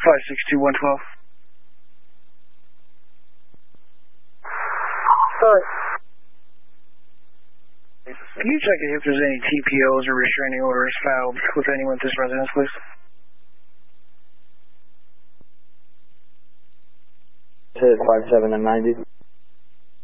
562-112. Sorry. Can you check if there's any TPOs or restraining orders filed with anyone at this residence, please? To 57 and 90.